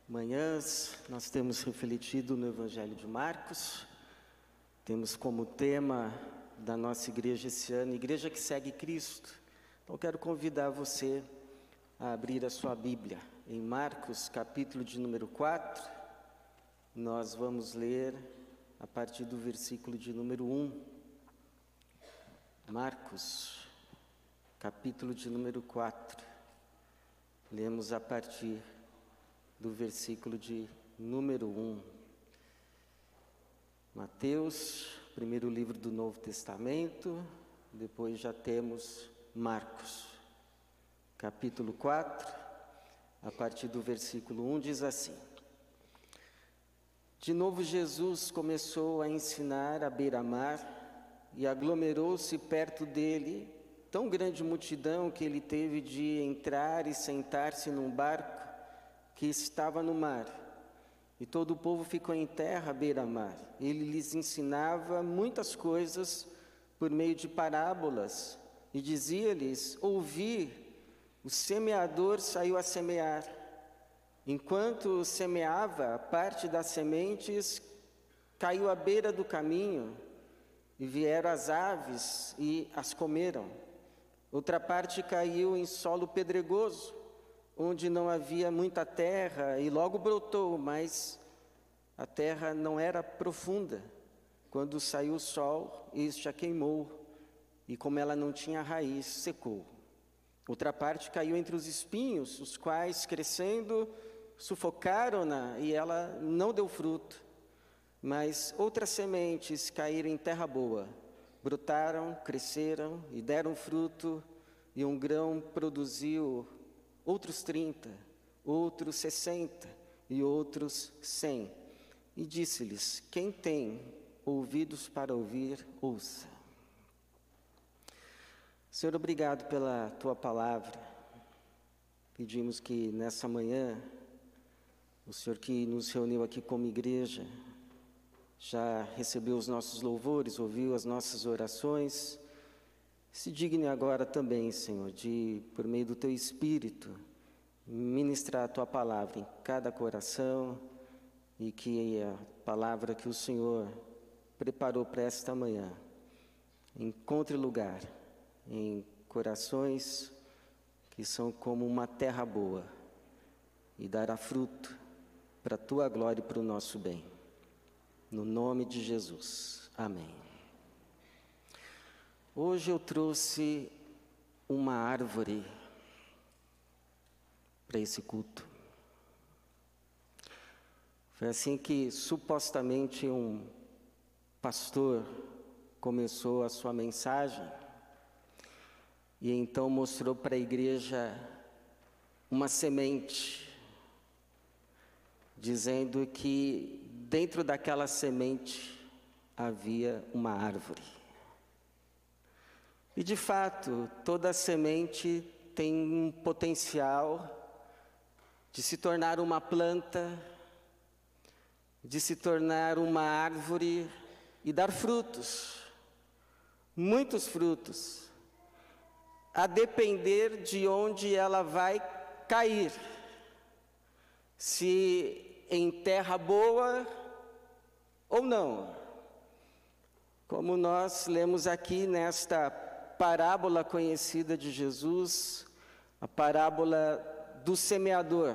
manhãs nós temos refletido no Evangelho de Marcos. Temos como tema da nossa igreja esse ano, Igreja que Segue Cristo. Então quero convidar você a abrir a sua Bíblia em Marcos, capítulo de número 4. Nós vamos ler a partir do versículo de número 1. Marcos, capítulo de número 4. Lemos a partir do versículo de número 1. Mateus, primeiro livro do Novo Testamento, depois já temos Marcos, capítulo 4, a partir do versículo 1, diz assim: De novo Jesus começou a ensinar à beira-mar, e aglomerou-se perto dele tão grande multidão que ele teve de entrar e sentar-se num barco que estava no mar. E todo o povo ficou em terra à beira-mar. Ele lhes ensinava muitas coisas por meio de parábolas, e dizia-lhes: Ouvi, o semeador saiu a semear. Enquanto semeava, parte das sementes caiu à beira do caminho, e vieram as aves e as comeram. Outra parte caiu em solo pedregoso, onde não havia muita terra, e logo brotou, mas a terra não era profunda. Quando saiu o sol, este a queimou, e como ela não tinha raiz, secou. Outra parte caiu entre os espinhos, os quais, crescendo, sufocaram-na, e ela não deu fruto. Mas outras sementes caíram em terra boa, brotaram, cresceram e deram fruto, e um grão produziu outros 30, outros 60 e outros 100. E disse-lhes: Quem tem ouvidos para ouvir, ouça. Senhor, obrigado pela Tua palavra. Pedimos que nessa manhã, o Senhor que nos reuniu aqui como igreja, já recebeu os nossos louvores, ouviu as nossas orações. Se digne agora também, Senhor, de, por meio do Teu Espírito, ministrar a Tua palavra em cada coração, e que a palavra que o Senhor preparou para esta manhã encontre lugar em corações que são como uma terra boa e dará fruto para a Tua glória e para o nosso bem. No nome de Jesus. Amém. Hoje eu trouxe uma árvore para esse culto. Foi assim que supostamente um pastor começou a sua mensagem, e então mostrou para a igreja uma semente, dizendo que dentro daquela semente havia uma árvore. E de fato, toda semente tem um potencial de se tornar uma planta, de se tornar uma árvore e dar frutos, muitos frutos, a depender de onde ela vai cair. Se em terra boa ou não. Como nós lemos aqui nesta parábola conhecida de Jesus, a parábola do semeador.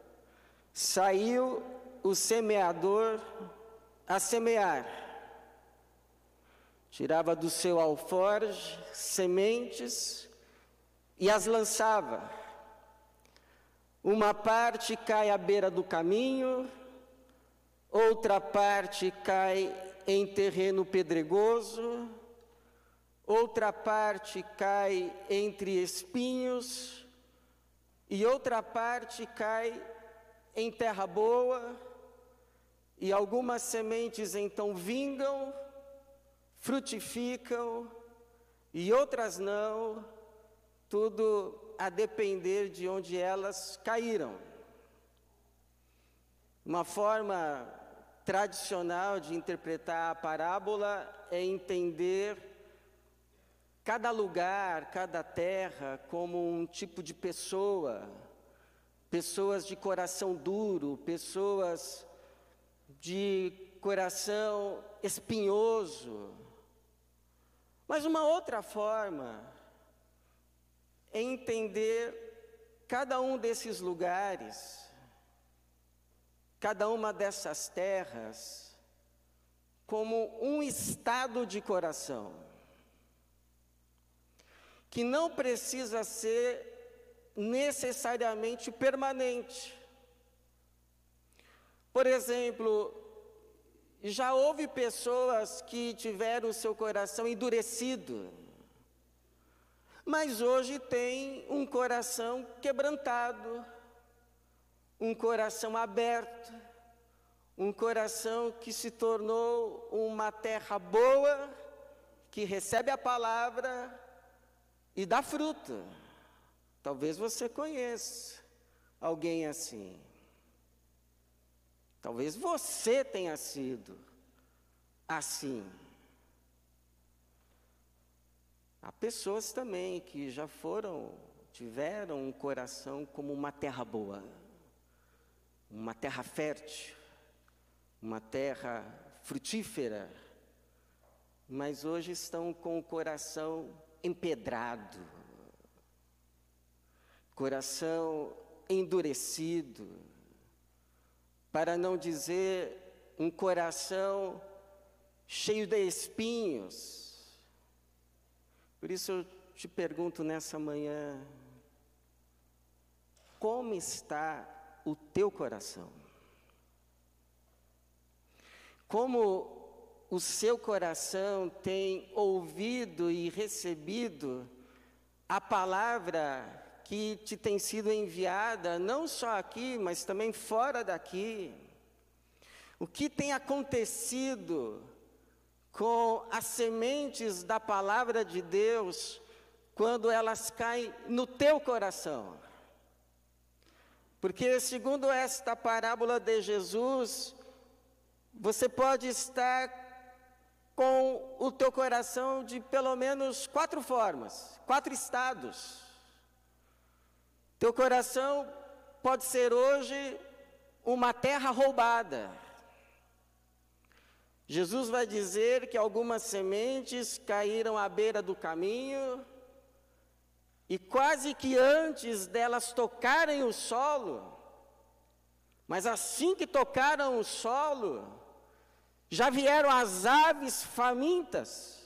Saiu o semeador a semear. Tirava do seu alforje sementes e as lançava. Uma parte cai à beira do caminho, outra parte cai em terreno pedregoso, outra parte cai entre espinhos, e outra parte cai em terra boa, e algumas sementes então vingam, frutificam, e outras não, tudo a depender de onde elas caíram. Uma forma tradicional de interpretar a parábola é entender cada lugar, cada terra como um tipo de pessoa, pessoas de coração duro, pessoas de coração espinhoso. Mas uma outra forma é entender cada um desses lugares, cada uma dessas terras, como um estado de coração, que não precisa ser necessariamente permanente. Por exemplo, já houve pessoas que tiveram o seu coração endurecido, mas hoje tem um coração quebrantado, um coração aberto, um coração que se tornou uma terra boa, que recebe a palavra e dá fruto. Talvez você conheça alguém assim. Talvez você tenha sido assim. Há pessoas também que já tiveram um coração como uma terra boa, uma terra fértil, uma terra frutífera, mas hoje estão com o coração empedrado, coração endurecido, para não dizer um coração cheio de espinhos. Por isso eu te pergunto nessa manhã, como está o teu coração? Como o seu coração tem ouvido e recebido a palavra que te tem sido enviada, não só aqui, mas também fora daqui? O que tem acontecido com as sementes da palavra de Deus quando elas caem no teu coração? Porque segundo esta parábola de Jesus, você pode estar com o teu coração de pelo menos 4 formas, 4 estados. Teu coração pode ser hoje uma terra roubada. Jesus vai dizer que algumas sementes caíram à beira do caminho e quase que antes delas tocarem o solo, mas assim que tocaram o solo, já vieram as aves famintas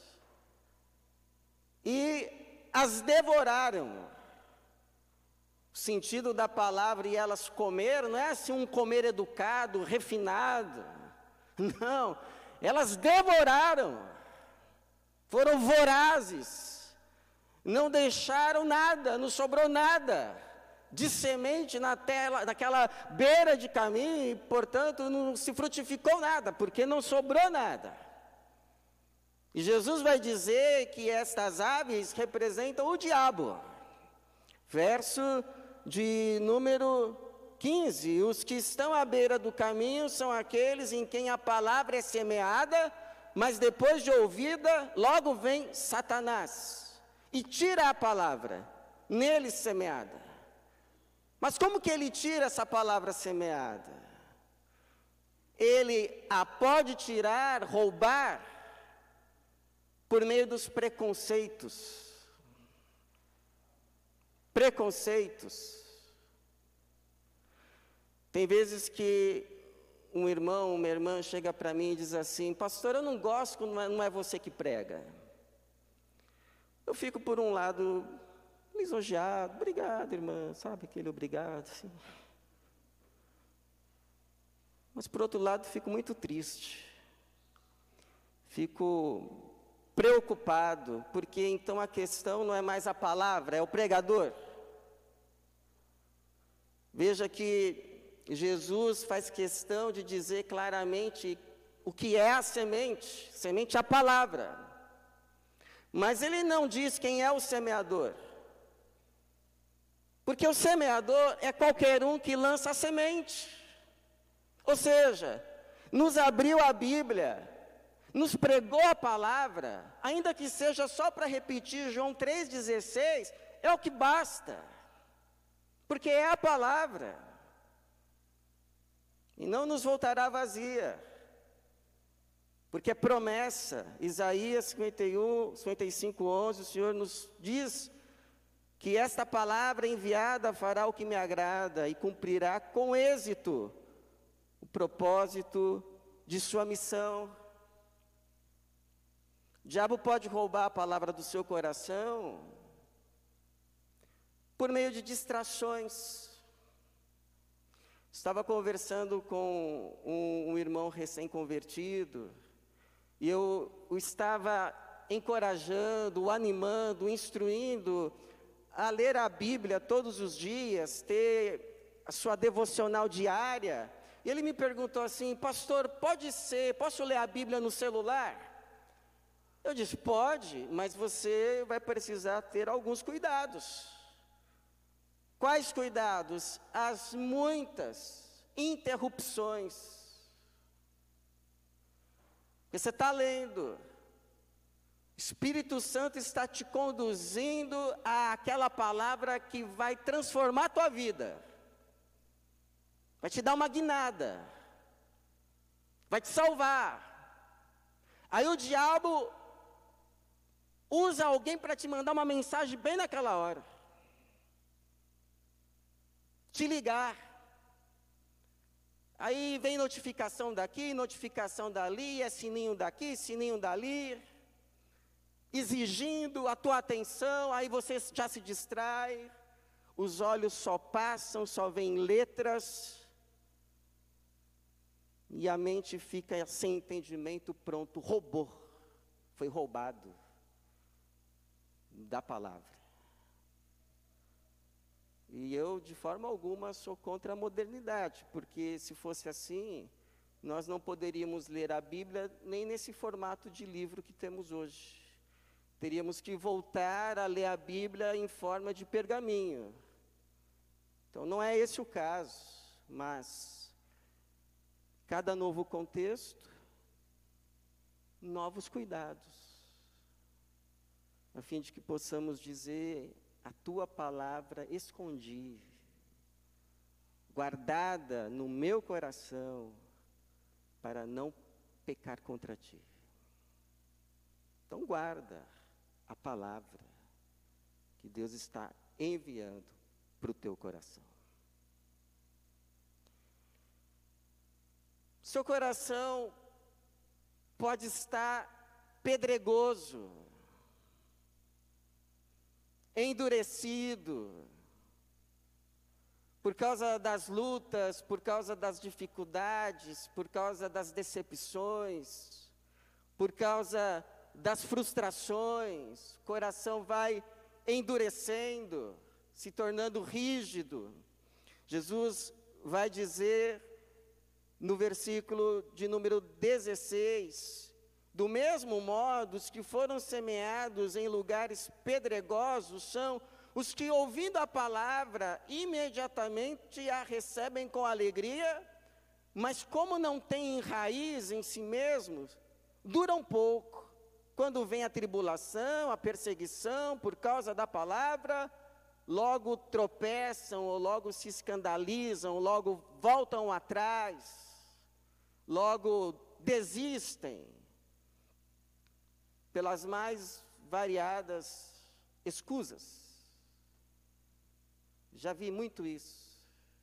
e as devoraram. O sentido da palavra "e elas comeram" não é assim um comer educado, refinado. Não, elas devoraram, foram vorazes, não deixaram nada, não sobrou nada de semente naquela beira de caminho, e portanto não se frutificou nada, porque não sobrou nada. E Jesus vai dizer que estas aves representam o diabo. Verso de número 15, os que estão à beira do caminho são aqueles em quem a palavra é semeada, mas depois de ouvida, logo vem Satanás e tira a palavra neles semeada. Mas como que ele tira essa palavra semeada? Ele a pode tirar, roubar, por meio dos preconceitos. Preconceitos. Tem vezes que um irmão, uma irmã chega para mim e diz assim: pastor, eu não gosto quando não é você que prega. Eu fico por um lado lisonjeado, obrigado irmã, sabe aquele obrigado assim. Mas por outro lado fico muito triste, fico preocupado, porque então a questão não é mais a palavra, é o pregador. Veja que Jesus faz questão de dizer claramente o que é a semente. Semente é a palavra. Mas ele não diz quem é o semeador. Porque o semeador é qualquer um que lança a semente. Ou seja, nos abriu a Bíblia, nos pregou a palavra, ainda que seja só para repetir João 3,16, é o que basta. Porque porque é a palavra, e não nos voltará vazia, porque é promessa. Isaías 51, 55, 11, o Senhor nos diz que esta palavra enviada fará o que me agrada e cumprirá com êxito o propósito de sua missão. O diabo pode roubar a palavra do seu coração por meio de distrações. Estava conversando com um irmão recém-convertido, e eu o estava encorajando, animando, instruindo a ler a Bíblia todos os dias, ter a sua devocional diária. E ele me perguntou assim: pastor, posso ler a Bíblia no celular? Eu disse: pode, mas você vai precisar ter alguns cuidados. Quais cuidados? As muitas interrupções. Você está lendo, o Espírito Santo está te conduzindo àquela palavra que vai transformar a tua vida, vai te dar uma guinada, vai te salvar. Aí o diabo usa alguém para te mandar uma mensagem bem naquela hora, te ligar. Aí vem notificação daqui, notificação dali, é sininho daqui, sininho dali, exigindo a tua atenção. Aí você já se distrai, os olhos só passam, só veem letras, e a mente fica sem entendimento, pronto, foi roubado da palavra. E eu, de forma alguma, sou contra a modernidade, porque se fosse assim, nós não poderíamos ler a Bíblia nem nesse formato de livro que temos hoje. Teríamos que voltar a ler a Bíblia em forma de pergaminho. Então, não é esse o caso, mas cada novo contexto, novos cuidados, a fim de que possamos dizer: a tua palavra escondi, guardada no meu coração, para não pecar contra ti. Então guarda a palavra que Deus está enviando para o teu coração. Seu coração pode estar pedregoso, endurecido, por causa das lutas, por causa das dificuldades, por causa das decepções, por causa das frustrações. O coração vai endurecendo, se tornando rígido. Jesus vai dizer no versículo de número 16: do mesmo modo, os que foram semeados em lugares pedregosos são os que, ouvindo a palavra, imediatamente a recebem com alegria, mas como não têm raiz em si mesmos, duram pouco. Quando vem a tribulação, a perseguição por causa da palavra, logo tropeçam, ou logo se escandalizam, logo voltam atrás, logo desistem, pelas mais variadas escusas. Já vi muito isso.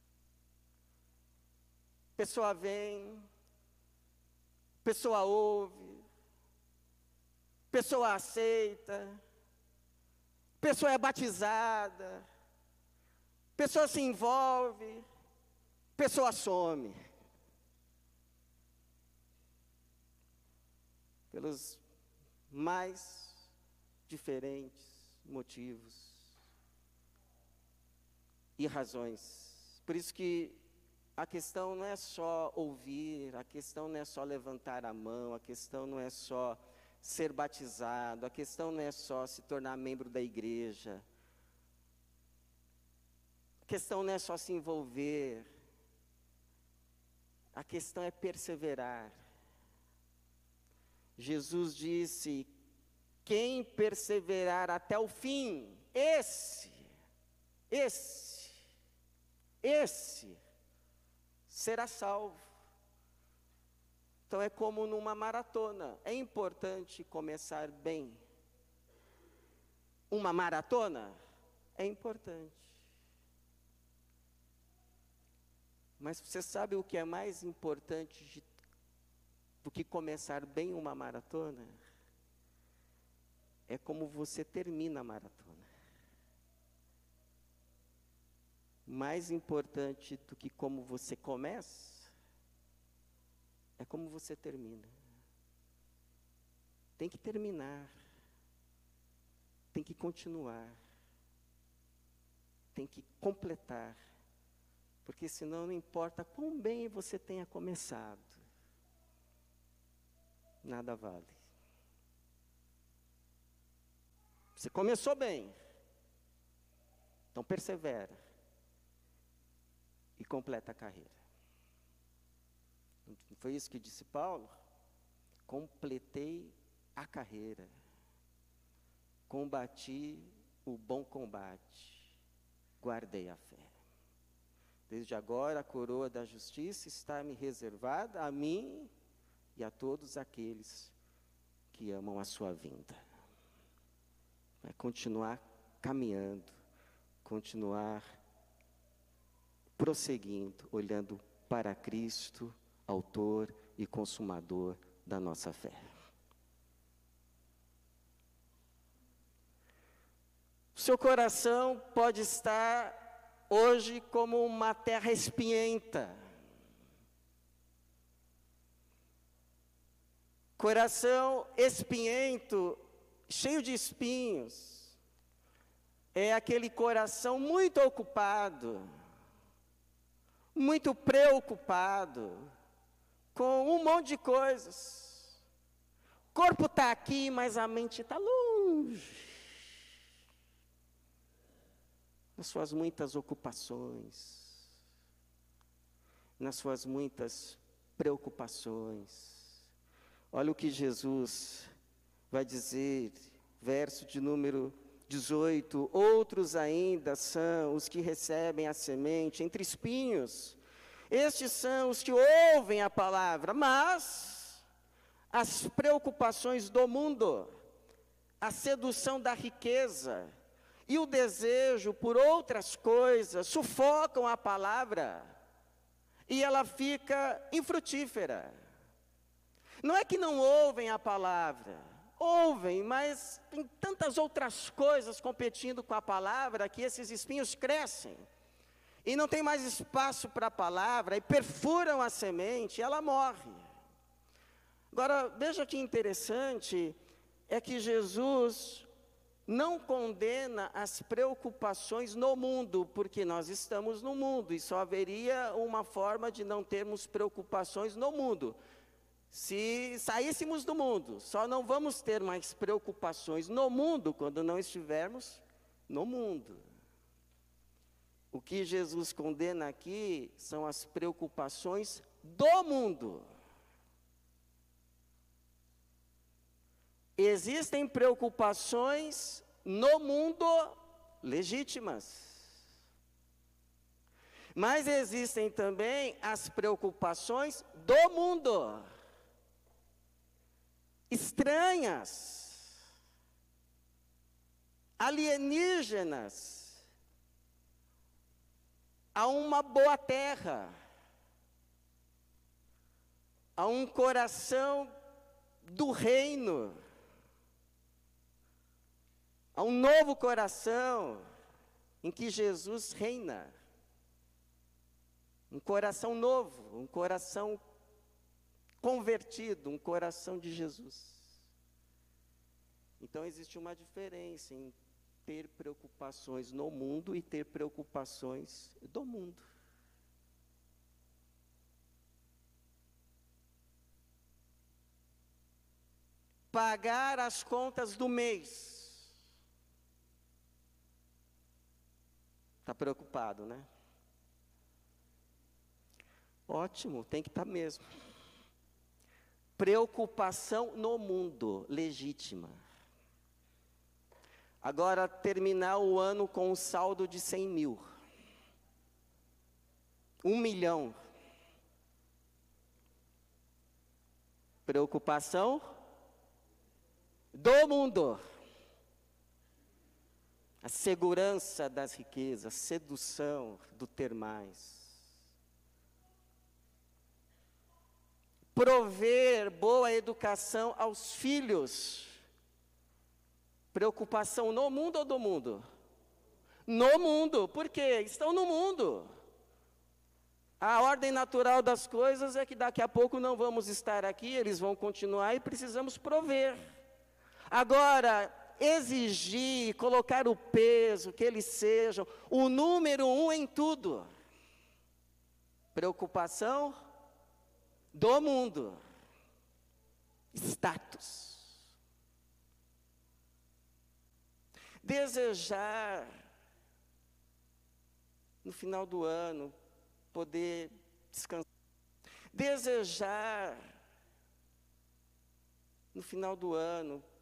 Pessoa vem, pessoa ouve, pessoa aceita, pessoa é batizada, pessoa se envolve, pessoa some. Pelos mais diferentes motivos e razões. Por isso que a questão não é só ouvir, a questão não é só levantar a mão, a questão não é só ser batizado, a questão não é só se tornar membro da igreja, a questão não é só se envolver, a questão é perseverar. Jesus disse: quem perseverar até o fim, esse esse será salvo. Então é como numa maratona, é importante começar bem. Uma maratona é importante. Mas você sabe o que é mais importante do que começar bem uma maratona? É como você termina a maratona. Mais importante do que como você começa, é como você termina. Tem que terminar. Tem que continuar. Tem que completar. Porque senão não importa quão bem você tenha começado, nada vale. Você começou bem, então persevera e completa a carreira. Não foi isso que disse Paulo? Completei a carreira, combati o bom combate, guardei a fé. Desde agora a coroa da justiça está me reservada a mim e a todos aqueles que amam a sua vinda. Vai continuar caminhando, continuar prosseguindo, olhando para Cristo, autor e consumador da nossa fé. O seu coração pode estar hoje como uma terra espinhenta. Coração espinhento, cheio de espinhos, é aquele coração muito ocupado, muito preocupado com um monte de coisas. O corpo está aqui, mas a mente está longe. Nas suas muitas ocupações, nas suas muitas preocupações. Olha o que Jesus vai dizer, verso de número 18, outros ainda são os que recebem a semente entre espinhos. Estes são os que ouvem a palavra, mas as preocupações do mundo, a sedução da riqueza e o desejo por outras coisas sufocam a palavra e ela fica infrutífera. Não é que não ouvem a palavra, ouvem, mas tem tantas outras coisas competindo com a palavra que esses espinhos crescem. E não tem mais espaço para a palavra, e perfuram a semente, e ela morre. Agora, veja que interessante, é que Jesus não condena as preocupações no mundo, porque nós estamos no mundo, e só haveria uma forma de não termos preocupações no mundo. Se saíssemos do mundo, só não vamos ter mais preocupações no mundo quando não estivermos no mundo. O que Jesus condena aqui são as preocupações do mundo. Existem preocupações no mundo legítimas. Mas existem também as preocupações do mundo. Estranhas, alienígenas, a uma boa terra, a um coração do reino, a um novo coração em que Jesus reina. Um coração novo, um coração convertido, um coração de Jesus. Então existe uma diferença em ter preocupações no mundo e ter preocupações do mundo. Pagar as contas do mês. Está preocupado, né? Ótimo, tem que estar mesmo. Preocupação no mundo, legítima. Agora, terminar o ano com um saldo de 100 mil. 1 milhão. Preocupação do mundo. A segurança das riquezas, sedução do ter mais. Prover boa educação aos filhos. Preocupação no mundo ou do mundo? No mundo, por quê? Estão no mundo. A ordem natural das coisas é que daqui a pouco não vamos estar aqui, eles vão continuar e precisamos prover. Agora, exigir, colocar o peso, que eles sejam o número 1 em tudo. Preocupação do mundo. Status. Desejar, no final do ano, poder descansar. Desejar, no final do ano,